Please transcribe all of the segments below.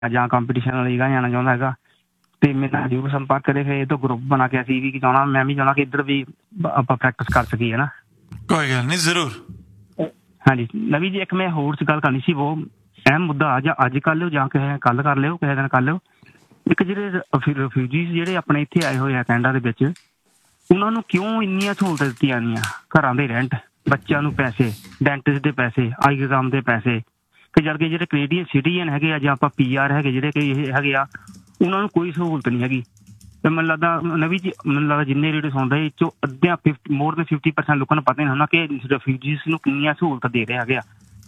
ਜਾਂ ਕੰਪੀਟੀਸ਼ਨ ਲੀਗਾ ਜਾਣਾ ਚਾਹੁੰਦਾ ਹੈਗਾ ਤੇ ਮੇਰੇ ਨਾਲ ਜ਼ਰੂਰ ਸੰਪਰਕ ਕਰੇ। ਫਿਰ ਇਹ ਤੋਂ ਗਰੁੱਪ ਬਣਾ ਕੇ ਅਸੀਂ ਵੀ ਚਾਹੁੰਦਾ, ਮੈਂ ਵੀ ਚਾਹੁੰਦਾ ਕਿ ਇੱਧਰ ਵੀ ਆਪਾਂ ਪ੍ਰੈਕਟਿਸ ਕਰ ਸਕੀਏ ਨਾ। ਕੋਈ ਗੱਲ ਨਹੀਂ, ਜ਼ਰੂਰ। ਹਾਂਜੀ ਨਵੀ ਜੀ, ਇੱਕ ਮੈਂ ਹੋਰ ਗੱਲ ਕਰਨੀ ਸੀ, ਉਹ ਅਹਿਮ ਮੁੱਦਾ ਅੱਜ ਕਰ ਲਿਓ ਜਾਂ ਕਿਸੇ ਕੱਲ੍ਹ ਕਰ ਲਿਓ, ਕਿਸੇ ਦਿਨ ਕਰ ਲਿਓ। ਇੱਕ ਜਿਹੜੇ ਰਿਫਿਊਜੀਜ਼ ਜਿਹੜੇ ਆਪਣੇ ਇੱਥੇ ਆਏ ਹੋਏ ਆ ਕੈਨੇਡਾ ਦੇ ਵਿੱਚ, ਉਹਨਾਂ ਨੂੰ ਕਿਉਂ ਇੰਨੀਆਂ ਸਹੂਲਤਾਂ ਦਿੱਤੀਆਂ ਜਾਂਦੀਆਂ? ਘਰਾਂ ਦੇ ਰੈਂਟ, ਬੱਚਿਆਂ ਨੂੰ ਪੈਸੇ, ਡੈਂਟਿਸਟ ਦੇ ਪੈਸੇ, ਆਈ ਐਗਜ਼ਾਮ ਦੇ ਪੈਸੇ, ਕਿ ਜਦ ਕਿ ਜਿਹੜੇ ਕੈਨੇਡੀਅਨ ਸਿਟੀਜ਼ਨ ਹੈਗੇ ਆ ਜਾਂ ਆਪਾਂ PR ਹੈਗੇ ਜਿਹੜੇ ਕਿ ਇਹ ਹੈਗੇ ਆ, ਉਹਨਾਂ ਨੂੰ ਕੋਈ ਸਹੂਲਤ ਨਹੀਂ ਹੈਗੀ। ਤੇ ਮੈਨੂੰ ਲੱਗਦਾ ਨਵੀਂ ਜੀ, ਮੈਨੂੰ ਲੱਗਦਾ ਜਿੰਨੇ ਰੇਡੀਓ ਸੁਣਦੇ ਇਹ 'ਚੋਂ ਅੱਧਿਆਂ ਮੋਰ ਦੈਨ 50% ਲੋਕਾਂ ਨੂੰ ਪਤਾ ਨਹੀਂ ਹੁੰਦਾ ਕਿ ਰਿਫਿਊਜੀਜ਼ ਨੂੰ ਕਿੰਨੀਆਂ ਸਹੂਲਤਾਂ ਦੇ ਰਹੇ ਹੈਗੇ ਆ।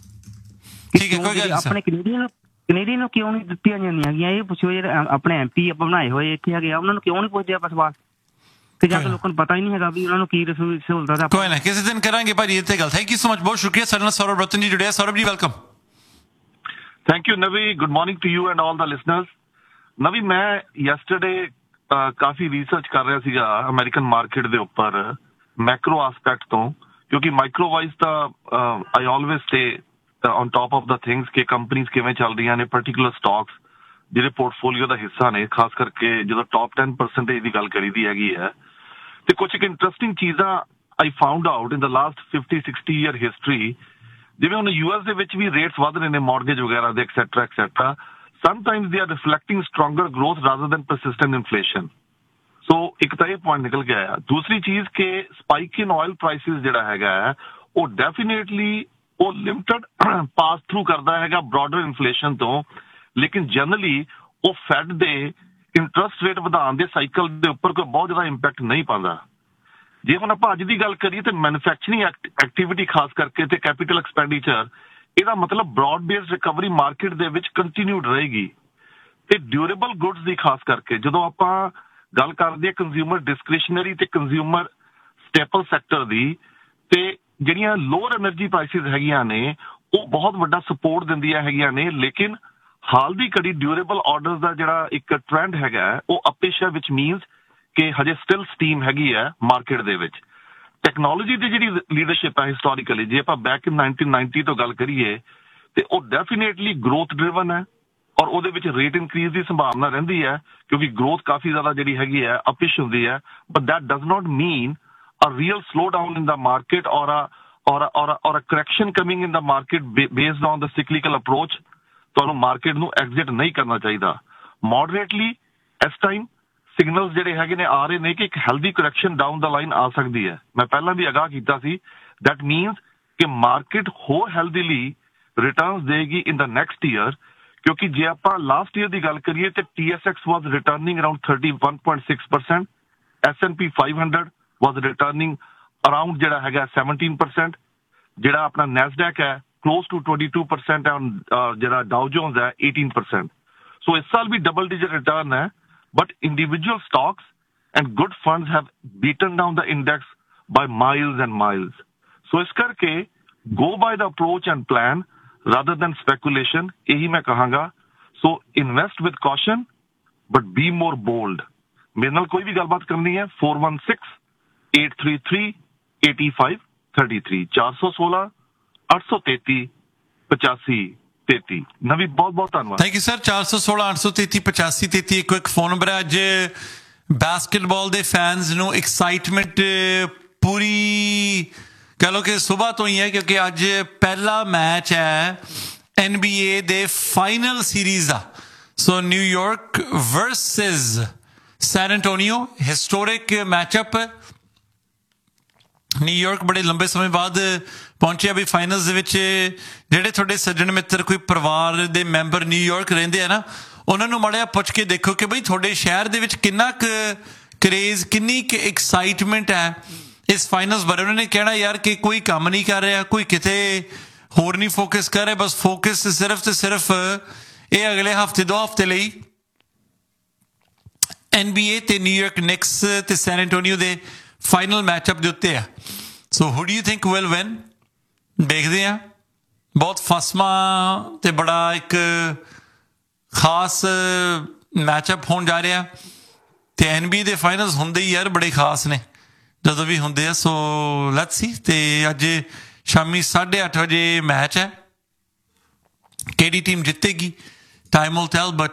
ਆਪਣੇ ਕੈਨੇਡੀਅਨ ਨੂੰ ਕਿਉਂ ਨਹੀਂ ਦਿੱਤੀਆਂ ਜਾਂਦੀਆਂ ਹੈਗੀਆਂ? ਇਹ ਪੁੱਛੋ ਜਿਹੜੇ ਆਪਣੇ MP ਆਪਾਂ ਬਣਾਏ ਹੋਏ ਇੱਥੇ ਹੈਗੇ ਆ, ਉਹਨਾਂ ਨੂੰ ਕਿਉਂ ਨਹੀਂ ਪੁੱਛਦੇ ਆਪਾਂ ਸਵਾਲ? ਕਿ ਜਾਂ ਤਾਂ ਲੋਕਾਂ ਨੂੰ ਪਤਾ ਹੀ ਨਹੀਂ ਹੈਗਾ ਵੀ ਉਹਨਾਂ ਨੂੰ ਕੀ ਸਹੂਲਤਾਂ ਦਾ। ਕੋਈ ਨਾ, ਕਿਸੇ ਦਿਨ ਕਰਾਂਗੇ ਭਾਜੀ ਇੱਥੇ ਗੱਲ। ਥੈਂਕ ਯੂ ਸੋ ਮਚ, ਬਹੁਤ ਸ਼ੁਕਰੀਆ। ਸਾਡੇ ਨਾਲ ਸੌਰਵ ਰਤਨ ਜੀ ਜੁੜਿਆ। ਸੌਰਵ ਜੀ ਵੈਲਕਮ। ਥੈਂਕ ਯੂ ਨਵੀ, good morning to you and all the listeners. ਨਵੀ, ਮੈਂ ਯੈਸਟਰਡੇ ਕਾਫੀ ਰਿਸਰਚ ਕਰ ਰਿਹਾ ਸੀਗਾ ਅਮਰੀਕਨ ਮਾਰਕੀਟ ਦੇ ਉੱਪਰ ਮੈਕਰੋ ਆਸਪੈਕਟ ਤੋਂ, ਕਿਉਂਕਿ ਮਾਈਕਰੋ ਵਾਈਜ਼ ਤਾਂ ਆਈ always stay on top of the things ਕਿ ਕੰਪਨੀਜ਼ ਕਿਵੇਂ ਚੱਲ ਰਹੀਆਂ ਨੇ, ਪਰਟੀਕੂਲਰ ਸਟਾਕਸ ਜਿਹੜੇ ਪੋਰਟਫੋਲੀਓ ਦਾ ਹਿੱਸਾ ਨੇ, ਖਾਸ ਕਰਕੇ ਜਦੋਂ ਟੌਪ 10% ਦੀ ਗੱਲ ਕਰੀਦੀ ਹੈਗੀ ਹੈ। ਤੇ ਕੁਝ ਇੱਕ ਇੰਟਰਸਟਿੰਗ ਚੀਜ਼ਾਂ ਆਈ ਫਾਊਂਡ ਆਊਟ ਇਨ ਦਾ ਲਾਸਟ 50-60 ਈਅਰ ਹਿਸਟਰੀ। ਜਿਵੇਂ ਹੁਣ US ਦੇ ਵਿੱਚ ਵੀ ਰੇਟਸ ਵੱਧ ਰਹੇ ਨੇ ਮੌਰਗੇਜ ਵਗੈਰਾ ਦੇ etcetera. Sometimes they are reflecting stronger growth rather then persistent inflation. ਸੋ ਇੱਕ ਤਾਂ ਇਹ ਪੁਆਇੰਟ ਨਿਕਲ ਕੇ ਆਇਆ। ਦੂਸਰੀ ਚੀਜ਼ ਕਿ ਸਪਾਈਕ ਇਨ ਆਇਲ ਪ੍ਰਾਈਸਿਸ ਜਿਹੜਾ ਹੈਗਾ ਉਹ ਡੈਫੀਨੇਟਲੀ ਉਹ ਲਿਮਟਡ ਪਾਸ ਥਰੂ ਕਰਦਾ ਹੈਗਾ ਬ੍ਰੌਡਰ ਇਨਫਲੇਸ਼ਨ ਤੋਂ, ਲੇਕਿਨ ਜਨਰਲੀ ਉਹ ਫੈਡ ਦੇ ਇੰਟਰਸਟ ਰੇਟ ਵਧਾਉਣ ਦੇ ਸਾਈਕਲ ਦੇ ਉੱਪਰ ਕੋਈ ਬਹੁਤ ਜ਼ਿਆਦਾ ਇੰਪੈਕਟ ਨਹੀਂ ਪਾਉਂਦਾ। ਜੇ ਹੁਣ ਆਪਾਂ ਅੱਜ ਦੀ ਗੱਲ ਕਰੀਏ ਤਾਂ ਮੈਨੂਫੈਕਚਰਿੰਗ ਐਕਟੀਵਿਟੀ ਖਾਸ ਕਰਕੇ ਤੇ ਕੈਪੀਟਲ ਐਕਸਪੈਂਡੀਚਰ, ਇਹਦਾ ਮਤਲਬ ਬ੍ਰੌਡ ਬੇਸਡ ਰਿਕਵਰੀ ਮਾਰਕੀਟ ਦੇ ਵਿੱਚ ਕੰਟੀਨਿਊਡ ਰਹੇਗੀ। ਤੇ ਡਿਊਰੇਬਲ ਗੁੱਡਸ ਦੀ ਖਾਸ ਕਰਕੇ ਜਦੋਂ ਆਪਾਂ ਗੱਲ ਕਰਦੇ ਹਾਂ ਕੰਜ਼ਿਊਮਰ ਡਿਸਕ੍ਰਿਸ਼ਨਰੀ ਤੇ ਕੰਜ਼ਿਊਮਰ ਸਟੇਪਲ ਸੈਕਟਰ ਦੀ, ਤੇ ਜਿਹੜੀਆਂ ਲੋਅਰ ਐਨਰਜੀ ਪ੍ਰਾਈਸਿਸ ਹੈਗੀਆਂ ਨੇ ਉਹ ਬਹੁਤ ਵੱਡਾ ਸਪੋਰਟ ਦਿੰਦੀਆਂ ਹੈਗੀਆਂ ਨੇ। ਲੇਕਿਨ ਹਾਲ ਦੀ ਘੜੀ ਡਿਊਰੇਬਲ ਆਰਡਰਸ ਦਾ ਜਿਹੜਾ ਇੱਕ ਟ੍ਰੈਂਡ ਹੈਗਾ ਉਹ ਅਪੇਸ਼ਾ ਵਿੱਚ ਮੀਨਸ ਕਿ ਹਜੇ ਸਟਿਲ ਸਟੀਮ ਹੈਗੀ ਹੈ ਮਾਰਕੀਟ ਦੇ ਵਿੱਚ। ਟੈਕਨੋਲੋਜੀ ਦੀ ਜਿਹੜੀ ਲੀਡਰਸ਼ਿਪ ਹੈ ਹਿਸਟੋਰੀਕਲੀ, ਜੇ ਆਪਾਂ ਬੈਕ ਇਨ 1990 ਤੋਂ ਗੱਲ ਕਰੀਏ ਤੇ ਉਹ ਡੈਫੀਨੇਟਲੀ ਗਰੋਥ ਡਰਿਵਨ ਹੈ ਔਰ ਉਹਦੇ ਵਿੱਚ ਰੇਟ ਇਨਕਰੀਜ਼ ਦੀ ਸੰਭਾਵਨਾ ਰਹਿੰਦੀ ਹੈ ਕਿਉਂਕਿ ਗਰੋਥ ਕਾਫੀ ਜ਼ਿਆਦਾ ਜਿਹੜੀ ਹੈਗੀ ਹੈ ਅਪਿਸ਼ ਹੁੰਦੀ ਹੈ। But that does not mean a real slowdown in the market or a correction coming in the market based on the cyclical approach। ਤੁਹਾਨੂੰ ਮਾਰਕੀਟ ਨੂੰ ਐਗਜ਼ਿਟ ਨਹੀਂ ਕਰਨਾ ਚਾਹੀਦਾ। ਮੋਡਰੇਟਲੀ ਇਸ ਟਾਈਮ ਸਿਗਨਲਸ ਜਿਹੜੇ ਹੈਗੇ ਨੇ ਆ ਰਹੇ ਨੇ ਕਿ ਇੱਕ ਹੈਲਦੀ ਕਰੈਕਸ਼ਨ ਡਾਊਨ ਦਾ ਲਾਈਨ ਆ ਸਕਦੀ ਹੈ। ਮੈਂ ਪਹਿਲਾਂ ਵੀ ਅਗਾਹ ਕੀਤਾ ਸੀ ਦੈਟ ਮੀਨਸ ਕਿ ਮਾਰਕੀਟ ਹੋਰ ਹੈਲਦੀਲੀ ਰਿਟਰਨਸ ਦੇਗੀ ਇਨ ਦਾ ਨੈਕਸਟ ਈਅਰ, ਕਿਉਂਕਿ ਜੇ ਆਪਾਂ ਲਾਸਟ ਈਅਰ ਦੀ ਗੱਲ ਕਰੀਏ ਤੇ TSX was returning around 31.6%, S&P 500 was returning around ਜਿਹੜਾ ਹੈਗਾ 17%, ਜਿਹੜਾ ਆਪਣਾ ਨੈਸਡੈਕ ਹੈ close to 22% and ਜਿਹੜਾ ਡਾਓ ਜੋਨਸ ਹੈ 18%। ਸੋ ਇਸ ਸਾਲ ਵੀ ਡਬਲ ਡਿਜਿਟ ਰਿਟਰਨ ਹੈ, but individual stocks and good funds have ਬੀਟਨ down the index by miles and miles. ਸੋ ਇਸ ਕਰਕੇ ਗੋ ਬਾਈ ਦਾ approach and plan rather then speculation, ਇਹੀ ਮੈਂ ਕਹਾਂਗਾ। ਸੋ invest with caution but be more bold. ਮੇਰੇ ਨਾਲ ਕੋਈ ਵੀ ਗੱਲਬਾਤ ਕਰਨੀ ਹੈ 416-833-8533 416-833-8533। ਨਵੀਂ ਬਹੁਤ ਬਹੁਤ ਧੰਨਵਾਦ। Thank you sir. 416-833-8533 ਇੱਕ ਕੁਇਕ ਫੋਨ ਨੰਬਰ ਹੈ। ਅੱਜ ਬਾਸਕਟਬਾਲ ਦੇ ਫੈਨਸ ਨੂੰ ਐਕਸਾਈਟਮੈਂਟ ਪੂਰੀ ਕਹਿ ਲਓ ਕਿ ਸੁਬਾਹ ਤੋਂ ਹੀ ਹੈ, ਕਿਉਂਕਿ ਅੱਜ ਪਹਿਲਾ ਮੈਚ ਹੈ NBA ਦੇ ਫਾਈਨਲ ਸੀਰੀਜ਼ ਦਾ। ਸੋ ਨਿਊਯਾਰਕ ਵਰਸਸ ਸੈਨ ਐਂਟੋਨੀਓ, ਹਿਸਟੋਰਿਕ ਮੈਚਅਪ। ਨਿਊਯਾਰਕ ਬੜੇ ਲੰਬੇ ਸਮੇਂ ਬਾਅਦ ਪਹੁੰਚਿਆ ਵੀ ਫਾਈਨਲਸ ਦੇ ਵਿੱਚ। ਜਿਹੜੇ ਤੁਹਾਡੇ ਸੱਜਣ ਮਿੱਤਰ ਕੋਈ ਪਰਿਵਾਰ ਦੇ ਮੈਂਬਰ ਨਿਊਯਾਰਕ ਰਹਿੰਦੇ ਆ ਨਾ, ਉਹਨਾਂ ਨੂੰ ਮਾੜਾ ਪੁੱਛ ਕੇ ਦੇਖੋ ਕਿ ਬਈ ਤੁਹਾਡੇ ਸ਼ਹਿਰ ਦੇ ਵਿੱਚ ਕਿੰਨਾ ਕੁ ਕਰੇਜ਼, ਕਿੰਨੀ ਕੁ ਐਕਸਾਈਟਮੈਂਟ ਹੈ ਇਸ ਫਾਈਨਲਸ ਬਾਰੇ। ਉਹਨਾਂ ਨੇ ਕਹਿਣਾ ਯਾਰ ਕਿ ਕੋਈ ਕੰਮ ਨਹੀਂ ਕਰ ਰਿਹਾ, ਕੋਈ ਕਿਤੇ ਹੋਰ ਨਹੀਂ ਫੋਕਸ ਕਰ ਰਿਹਾ, ਬਸ ਫੋਕਸ ਸਿਰਫ ਤੇ ਸਿਰਫ ਇਹ ਅਗਲੇ ਹਫ਼ਤੇ 2 ਹਫ਼ਤੇ ਲਈ NBA ਤੇ ਨਿਊਯਾਰਕ ਨਿਕਸ ਤੇ ਸੈਨ ਐਂਟੋਨੀਓ ਦੇ ਫਾਈਨਲ ਮੈਚਅਪ ਦੇ ਉੱਤੇ ਆ। ਸੋ ਹੂ do you think will win? ਦੇਖਦੇ ਹਾਂ। ਬਹੁਤ ਫਸਵਾਂ ਤੇ ਬੜਾ ਇੱਕ ਖਾਸ ਮੈਚਅਪ ਹੋਣ ਜਾ ਰਿਹਾ ਤੇ NBA ਦੇ ਫਾਈਨਲਸ ਹੁੰਦੇ ਹੀ ਯਾਰ ਬੜੇ ਖਾਸ ਨੇ ਜਦੋਂ ਵੀ ਹੁੰਦੇ ਆ। So let's see. ਤੇ ਅੱਜ ਸ਼ਾਮੀ 8:30 ਵਜੇ ਮੈਚ ਹੈ, ਕਿਹੜੀ team ਜਿੱਤੇਗੀ Time will tell, but